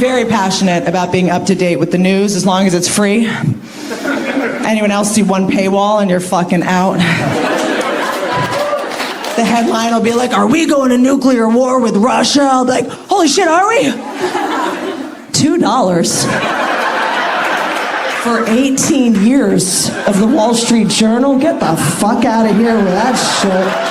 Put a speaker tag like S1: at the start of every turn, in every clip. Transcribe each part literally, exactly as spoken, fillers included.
S1: very passionate about being up to date with the news as long as it's free. Anyone else see one paywall and you're fucking out? The headline will be like, are we going to nuclear war with Russia? I'll be like, holy shit, are we? Two dollars for eighteen years of the Wall Street Journal? Get the fuck out of here with that shit.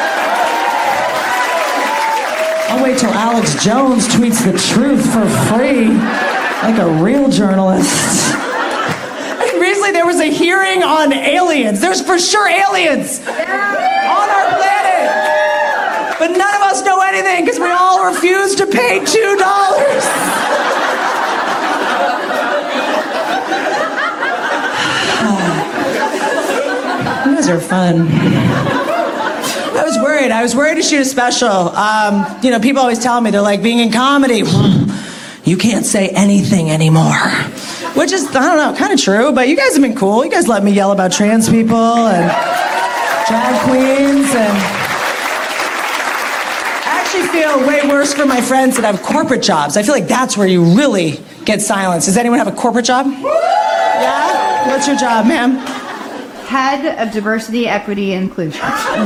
S1: I'll wait till Alex Jones tweets the truth for free, like a real journalist. And recently there was a hearing on aliens. There's for sure aliens on our planet. But none of us know anything because we all refuse to pay two dollars. You guys are fun. I was worried. I was worried to shoot a special. Um, you know, people always tell me, they're like, being in comedy, you can't say anything anymore. Which is, I don't know, kind of true, but you guys have been cool. You guys let me yell about trans people and drag queens, and I actually feel way worse for my friends that have corporate jobs. I feel like that's where you really get silenced. Does anyone have a corporate job? Yeah? What's your job, ma'am?
S2: Head of Diversity, Equity, and Inclusion.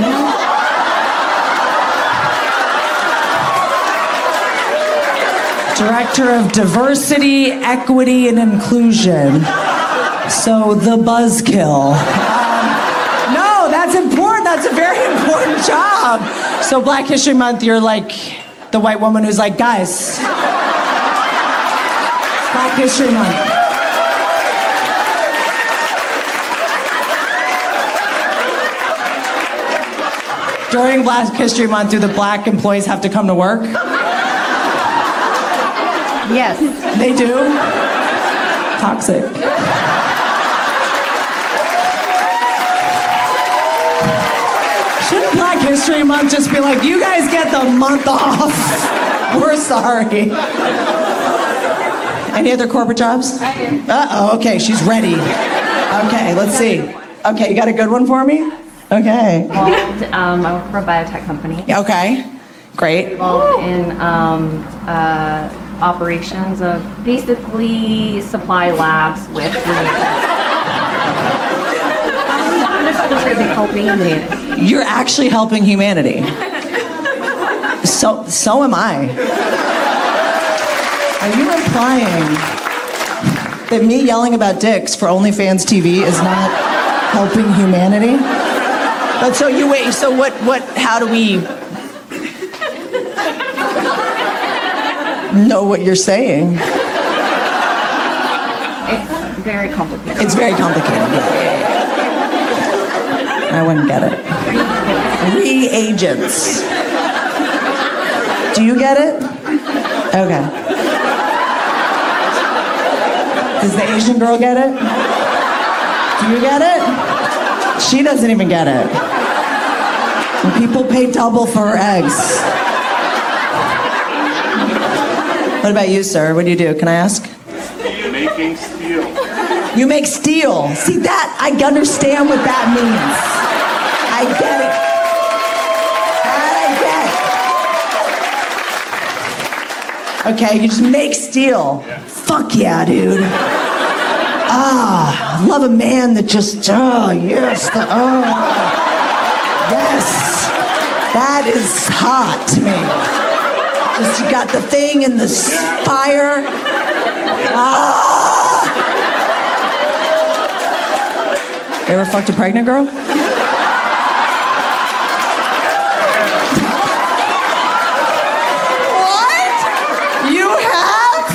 S1: Director of Diversity, Equity, and Inclusion. So the buzzkill. Um, no, that's important. That's a very important job. So Black History Month, you're like the white woman who's like, guys, Black History Month. During Black History Month, do the black employees have to come to work?
S2: Yes.
S1: They do? Toxic. Shouldn't Black History Month just be like, you guys get the month off? We're sorry. Any other corporate jobs?
S3: I do.
S1: Uh-oh, okay, she's ready. Okay, let's see. Okay, you got a good one for me? Okay.
S3: Involved, um, I work for a biotech company.
S1: Okay, great.
S3: Involved in um, uh, operations of basically supply labs with helping humanity.
S1: You're actually helping humanity. So, so am I. Are you implying that me yelling about dicks for OnlyFans T V is not helping humanity? But so you wait, so what, what, how do we know what you're saying?
S3: It's very complicated.
S1: It's very complicated, yeah. I wouldn't get it. Reagents. Do you get it? Okay. Does the Asian girl get it? Do you get it? She doesn't even get it. And people pay double for her eggs. What about you, sir? What do you do? Can I ask?
S4: Making steel.
S1: You make steel. See that? I understand what that means. I get it. That I get. Okay, you just make steel.
S4: Yeah.
S1: Fuck yeah, dude. Ah, I love a man that just, oh, yes, the, oh. Yes. That is hot to me. Just you got the thing and the fire. Ah. You ever fucked a pregnant girl? What? You have?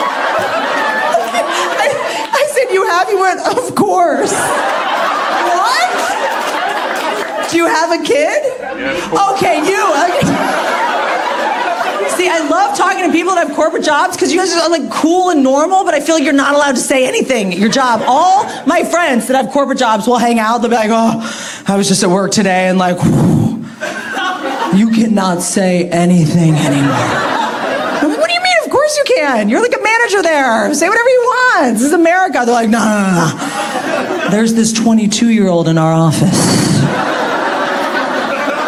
S1: I, I said you have, you went, of course. What? Do you have a kid?
S4: Yes.
S1: Okay, you. Okay. See, I love talking to people that have corporate jobs because you guys are like cool and normal, but I feel like you're not allowed to say anything at your job. All my friends that have corporate jobs will hang out. They'll be like, oh, I was just at work today, and like, whew, you cannot say anything anymore. I'm like, what do you mean? Of course you can. You're like a manager there. Say whatever you want. This is America. They're like, no, no, no, no. There's this twenty-two-year-old in our office.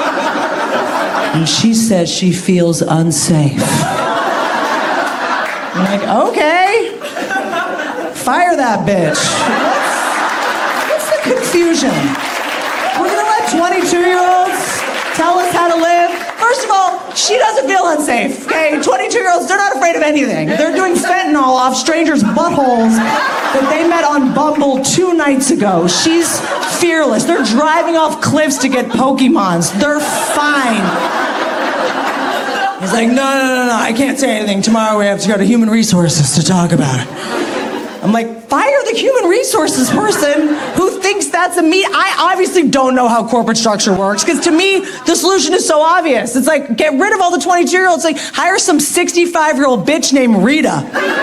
S1: And she says she feels unsafe. I'm like, okay. Fire that bitch. What's, what's the confusion? We're gonna let twenty-two-year-olds tell us how to live? First of all, she doesn't feel unsafe, okay? twenty-two-year-olds, they're not afraid of anything. They're doing fentanyl off strangers' buttholes that they met on Bumble two nights ago. She's fearless. They're driving off cliffs to get Pokemons. They're fine. He's like, no, no, no, no, I can't say anything. Tomorrow we have to go to Human Resources to talk about it. I'm like, fire the human resources person who thinks that's a me. I obviously don't know how corporate structure works, because to me, the solution is so obvious. It's like, get rid of all the twenty-two-year-olds. Like, hire some sixty-five-year-old bitch named Rita.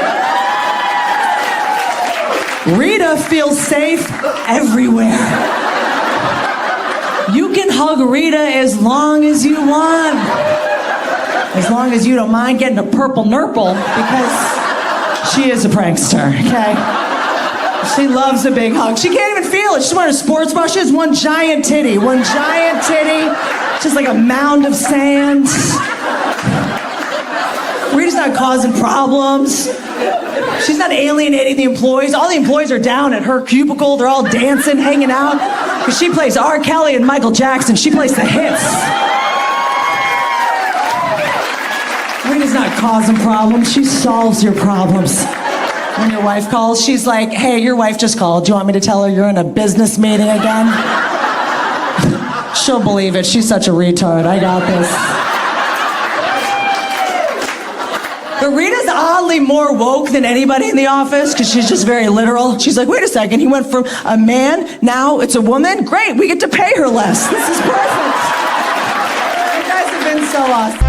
S1: Rita feels safe everywhere. You can hug Rita as long as you want. As long as you don't mind getting a purple nurple, because she is a prankster, okay? She loves a big hug. She can't even feel it. She's wearing a sports bra. She has one giant titty. One giant titty. Just like a mound of sand. Rita's not causing problems. She's not alienating the employees. All the employees are down at her cubicle. They're all dancing, hanging out. Because she plays R. Kelly and Michael Jackson. She plays the hits. Rita's not causing problems. She solves your problems. When your wife calls, she's like, hey, your wife just called. Do you want me to tell her you're in a business meeting again? She'll believe it. She's such a retard. I got this. But Rita's oddly more woke than anybody in the office, because she's just very literal. She's like, wait a second, he went from a man, now it's a woman? Great, we get to pay her less. This is perfect. You guys have been so awesome.